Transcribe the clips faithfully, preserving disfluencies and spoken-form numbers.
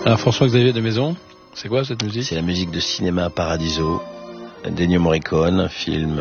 Alors François-Xavier de Maison, c'est quoi cette musique? C'est la musique de Cinéma Paradiso, d'Ennio Morricone, un film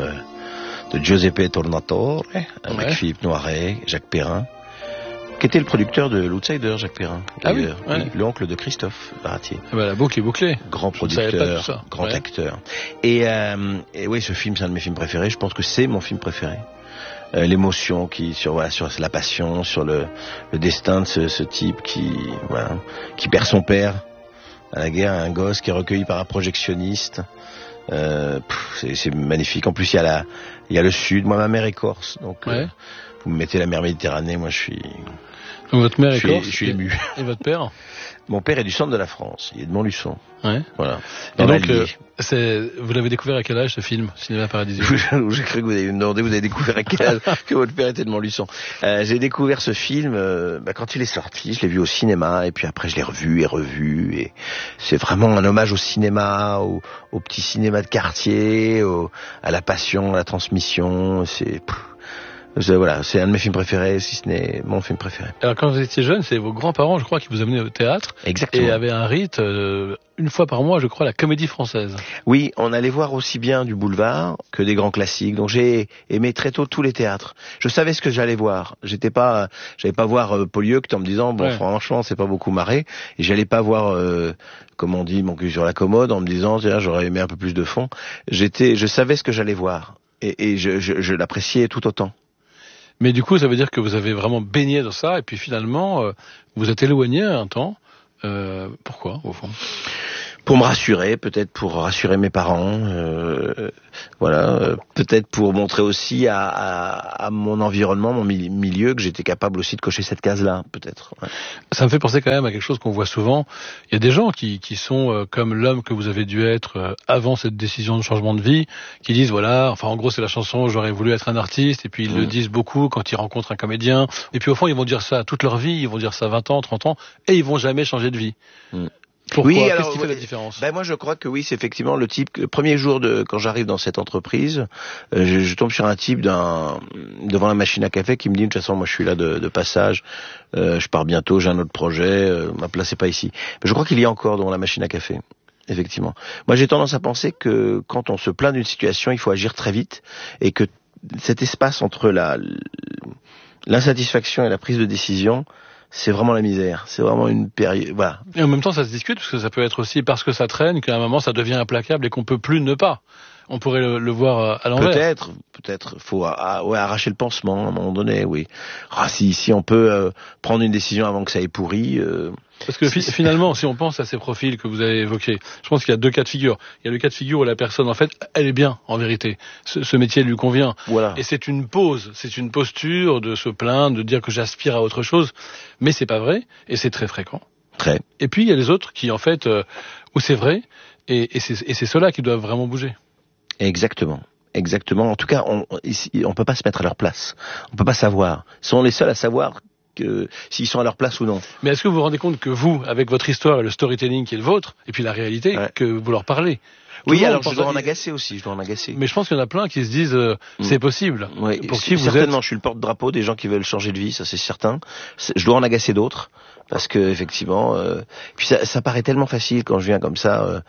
de Giuseppe Tornatore, avec ouais. Philippe Noiret, Jacques Perrin, qui était le producteur de l'Outsider, Jacques Perrin. Ah oui, ouais. L'oncle de Christophe Baratier. Ah bah la boucle est bouclée. Grand producteur, grand ouais. acteur. Et, euh, et oui, ce film, c'est un de mes films préférés. Je pense que c'est mon film préféré. Euh, l'émotion qui sur voilà sur la passion, sur le, le destin de ce, ce type qui voilà qui perd son père à la guerre, un gosse qui est recueilli par un projectionniste. Euh, pff, c'est, c'est magnifique. En plus il y a la il y a le sud. Moi ma mère est corse, donc ouais. euh, vous me mettez la mer Méditerranée, moi je suis. Votre mère est corse. Je suis ému. Et votre père? Mon père est du centre de la France, il est de Montluçon. Ouais. Voilà. Et donc, euh, c'est, vous l'avez découvert à quel âge ce film, Cinéma Paradiso? J'ai cru que vous avez demandé, vous avez découvert à quel âge que votre père était de Montluçon. Euh, j'ai découvert ce film euh, bah, quand il est sorti, je l'ai vu au cinéma, et puis après je l'ai revu et revu, et c'est vraiment un hommage au cinéma, au, au petit cinéma de quartier, au, à la passion, à la transmission. C'est pff, Je, voilà, c'est un de mes films préférés, si ce n'est mon film préféré. Alors quand vous étiez jeune, c'est vos grands-parents, je crois, qui vous amenaient au théâtre. Exactement. Et avaient un rite, euh, une fois par mois, je crois, la Comédie Française. Oui, on allait voir aussi bien du boulevard que des grands classiques. Donc j'ai aimé très tôt tous les théâtres. Je savais ce que j'allais voir. J'étais pas, j'allais pas voir euh, Polyeucte en me disant bon, ouais. franchement, c'est pas beaucoup marré. Et j'allais pas voir, euh, comme on dit, mon cul sur la commode en me disant tiens, j'aurais aimé un peu plus de fond. J'étais, je savais ce que j'allais voir et, et je, je, je l'appréciais tout autant. Mais du coup, ça veut dire que vous avez vraiment baigné dans ça, et puis finalement, euh, vous êtes éloigné un temps. Euh, pourquoi, au fond? Pour me rassurer, peut-être pour rassurer mes parents, euh, voilà, euh, peut-être pour montrer aussi à, à, à mon environnement, mon milieu, que j'étais capable aussi de cocher cette case-là, peut-être. Ouais. Ça me fait penser quand même à quelque chose qu'on voit souvent. Il y a des gens qui, qui sont euh, comme l'homme que vous avez dû être euh, avant cette décision de changement de vie, qui disent voilà, enfin en gros c'est la chanson j'aurais voulu être un artiste, et puis ils mmh. le disent beaucoup quand ils rencontrent un comédien, et puis au fond ils vont dire ça toute leur vie, ils vont dire ça vingt ans, trente ans, et ils vont jamais changer de vie. Mmh. Pourquoi? Oui, Qu'est-ce alors, qui fait la différence? Ben moi je crois que oui, c'est effectivement le type. Le premier jour de quand j'arrive dans cette entreprise, euh, je, je tombe sur un type d'un devant la machine à café qui me dit de toute façon moi je suis là de, de passage, euh, je pars bientôt, j'ai un autre projet, euh, ma place est pas ici. Mais je crois qu'il y a encore devant la machine à café. Effectivement. Moi j'ai tendance à penser que quand on se plaint d'une situation, il faut agir très vite et que cet espace entre la l'insatisfaction et la prise de décision, c'est vraiment la misère, c'est vraiment une période, voilà. Et en même temps, ça se discute, parce que ça peut être aussi parce que ça traîne, qu'à un moment, ça devient implacable et qu'on peut plus ne pas. On pourrait le, le voir à l'envers. Peut-être, peut-être. Faut ah, ouais, arracher le pansement à un moment donné, oui. Ah, si, si on peut euh, prendre une décision avant que ça ait pourri. Euh, Parce que fi- finalement, si on pense à ces profils que vous avez évoqués, je pense qu'il y a deux cas de figure. Il y a le cas de figure où la personne, en fait, elle est bien, en vérité. Ce, ce métier lui convient. Voilà. Et c'est une pause, c'est une posture de se plaindre, de dire que j'aspire à autre chose. Mais c'est pas vrai, et c'est très fréquent. Très. Et puis, il y a les autres qui, en fait, euh, où c'est vrai, et, et c'est, et c'est ceux-là qui doivent vraiment bouger. Exactement. Exactement. En tout cas, on ici, on peut pas se mettre à leur place. On peut pas savoir. Ils sont les seuls à savoir que s'ils sont à leur place ou non. Mais est-ce que vous vous rendez compte que vous, avec votre histoire et le storytelling qui est le vôtre, et puis la réalité, ouais. que vous leur parlez? Tout oui, alors je dois en agacer aussi, je dois en agacer. Mais je pense qu'il y en a plein qui se disent euh, mmh. c'est possible. Oui, pour qui vous certainement, êtes... je suis le porte-drapeau des gens qui veulent changer de vie, ça c'est certain. C'est, je dois en agacer d'autres parce que effectivement, euh, puis ça, ça paraît tellement facile quand je viens comme ça euh,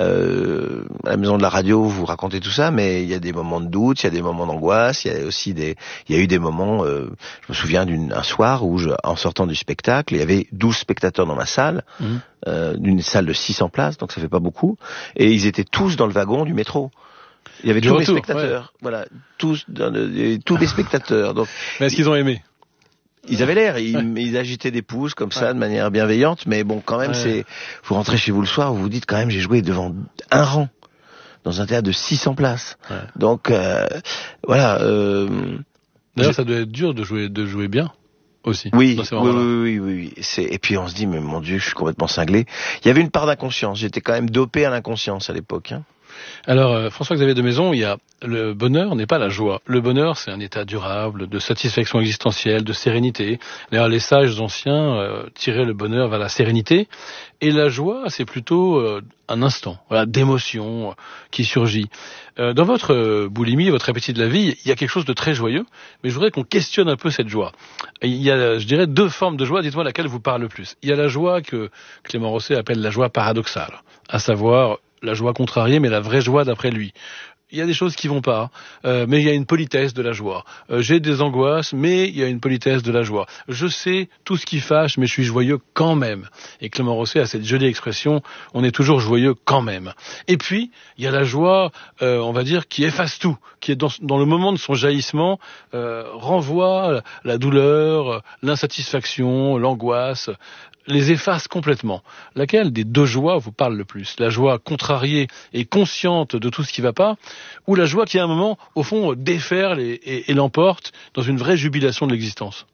euh, à la maison de la radio, vous racontez tout ça, mais il y a des moments de doute, il y a des moments d'angoisse, il y a aussi des, il y a eu des moments. Euh, je me souviens d'un soir où, je, en sortant du spectacle, il y avait douze spectateurs dans ma salle. Mmh. Euh, d'une salle de six cents places, donc ça fait pas beaucoup, et ils étaient tous dans le wagon du métro. Il y avait du tous retour, les spectateurs, ouais. voilà, tous, dans le, tous les spectateurs. Donc, mais est-ce qu'ils ont aimé? Ils avaient l'air, ils, ouais. ils agitaient des pouces comme ça, ouais. de manière bienveillante, mais bon, quand même, ouais. c'est, vous rentrez chez vous le soir, vous vous dites quand même, j'ai joué devant un rang dans un théâtre de six cents places. Ouais. Donc, euh, voilà. Euh, D'ailleurs, ça doit être dur de jouer, de jouer bien. Aussi. Oui, oui, oui, oui, oui. C'est, et puis on se dit, mais mon Dieu, je suis complètement cinglé. Il y avait une part d'inconscience. J'étais quand même dopé à l'inconscience à l'époque. Hein. Alors, euh, François-Xavier de Maison, il y a le bonheur n'est pas la joie. Le bonheur, c'est un état durable, de satisfaction existentielle, de sérénité. D'ailleurs, les sages anciens euh, tiraient le bonheur vers la sérénité. Et la joie, c'est plutôt euh, un instant, voilà, d'émotion euh, qui surgit. Euh, dans votre euh, boulimie, votre appétit de la vie, il y a quelque chose de très joyeux, mais je voudrais qu'on questionne un peu cette joie. Il y a, je dirais, deux formes de joie. Dites-moi laquelle vous parle le plus. Il y a la joie que Clément Rosset appelle la joie paradoxale, à savoir la joie contrariée, mais la vraie joie d'après lui. Il y a des choses qui vont pas, euh, mais il y a une politesse de la joie. Euh, j'ai des angoisses, mais il y a une politesse de la joie. Je sais tout ce qui fâche, mais je suis joyeux quand même. Et Clément Rosset a cette jolie expression, on est toujours joyeux quand même. Et puis, il y a la joie, euh, on va dire, qui efface tout, qui est dans, dans le moment de son jaillissement, euh, renvoie la douleur, l'insatisfaction, l'angoisse, les efface complètement. Laquelle des deux joies vous parle le plus? La joie contrariée et consciente de tout ce qui va pas, ou la joie qui à un moment, au fond, déferle et, et, et l'emporte dans une vraie jubilation de l'existence?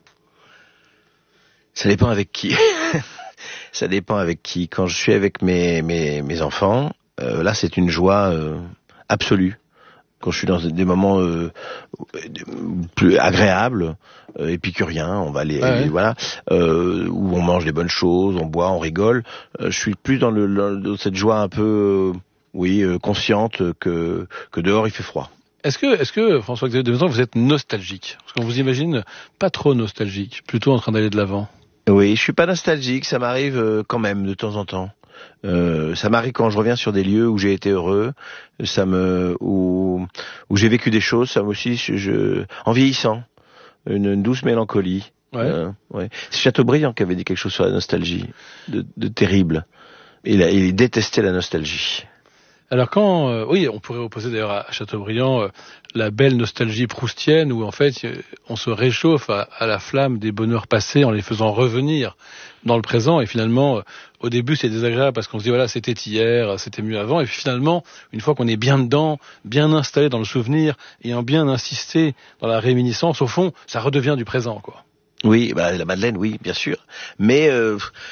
Ça dépend avec qui. Ça dépend avec qui. Quand je suis avec mes, mes, mes enfants, euh, là c'est une joie euh, absolue. Quand je suis dans des moments euh, plus agréables, euh, épicuriens, on va aller, ah ouais. voilà, euh, où on mange des bonnes choses, on boit, on rigole. Euh, je suis plus dans, le, dans cette joie un peu, euh, oui, euh, consciente que que dehors il fait froid. Est-ce que, est-ce que François-Xavier de Maison, vous êtes nostalgique? Parce qu'on vous imagine pas trop nostalgique, plutôt en train d'aller de l'avant. Oui, je suis pas nostalgique, ça m'arrive euh, quand même de temps en temps. Euh, ça m'arrive quand je reviens sur des lieux où j'ai été heureux, ça me où où j'ai vécu des choses, ça aussi je, je en vieillissant, une, une douce mélancolie. Ouais. Euh, ouais. C'est Chateaubriand qui avait dit quelque chose sur la nostalgie, de, de terrible. Il, a, il détestait la nostalgie. Alors quand, euh, oui, on pourrait opposer d'ailleurs à Chateaubriand euh, la belle nostalgie proustienne où en fait euh, on se réchauffe à, à la flamme des bonheurs passés en les faisant revenir dans le présent, et finalement euh, au début c'est désagréable parce qu'on se dit voilà c'était hier, c'était mieux avant, et puis finalement une fois qu'on est bien dedans, bien installé dans le souvenir, ayant bien insisté dans la réminiscence, au fond ça redevient du présent, quoi. Oui, bah, la Madeleine, oui, bien sûr. Mais euh,